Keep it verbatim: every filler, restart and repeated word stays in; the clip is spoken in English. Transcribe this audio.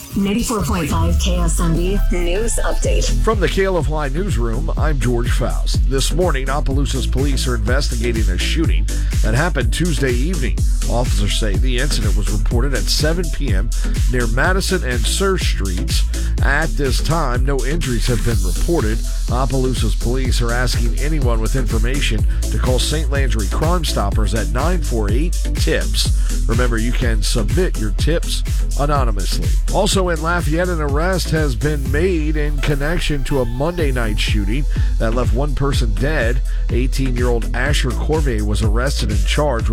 ninety-four point five K S M B News Update. From the K L F Y Newsroom, I'm George Faust. This morning, Opelousas police are investigating a shooting that happened Tuesday evening. Officers say the incident was reported at seven p.m. near Madison and Sir Streets. At this time, no injuries have been reported. Opelousas police are asking anyone with information to call Saint Landry Crime Stoppers at nine four eight TIPS. Remember, you can submit your tips anonymously. Also in Lafayette, an arrest has been made in connection to a Monday night shooting that left one person dead. eighteen-year-old Asher Corvey was arrested and charged with